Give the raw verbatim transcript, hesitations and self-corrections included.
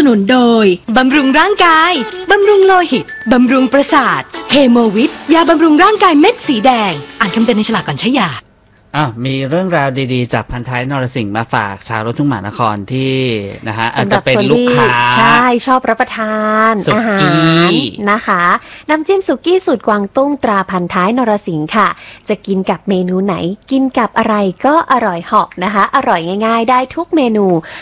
นุนโดยบำรุงร่างกายบำรุงโลหิตบำรุงประสาทเฮโมวิทยาบำรุงร่างกายเม็ดสีแดงอ่านคำเตือนในฉลากก่อนใช้ยาอ่ะมีเรื่องราวดีๆจากพันท้ายนรสิงห์มาฝากชาวรถทุ่งมหานครที่นะฮะอาจจะเป็นลูกค้าใช่ชอบรับประทานอาหารนะคะน้ำจิ้มสุกี้สูตรกวางตุ้งตราพันท้ายนรสิงห์ค่ะจะกินกับเมนูไหนกินกับอะไรก็อร่อยเหาะนะคะอร่อยง่ายๆได้ทุกเมนู